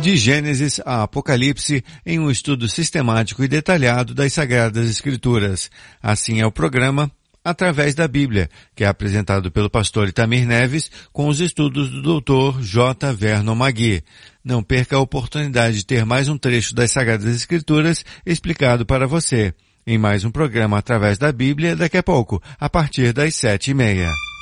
De Gênesis a Apocalipse, em um estudo sistemático e detalhado das Sagradas Escrituras. Assim é o programa Através da Bíblia, que é apresentado pelo pastor Itamir Neves com os estudos do Dr. J. Vernon Magui. Não perca a oportunidade de ter mais um trecho das Sagradas Escrituras explicado para você. Em mais um programa Através da Bíblia, daqui a pouco, a partir das 7h30.